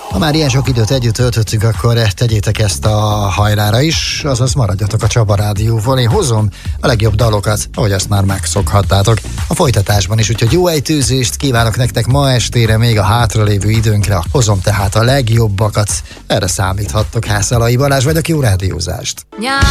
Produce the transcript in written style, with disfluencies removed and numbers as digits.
Ha már ilyen sok időt együtt töltöttük, akkor tegyétek ezt a hajrára is, azaz maradjatok a Csaba Rádióval. Én hozom a legjobb dalokat, ahogy azt már megszokhattátok a folytatásban is, úgyhogy jó ejtőzést kívánok nektek ma estére, még a hátralévő időnkre. Hozom tehát a legjobbakat, erre számíthattok. Hászalai Balázs vagyok, jó rádiózást!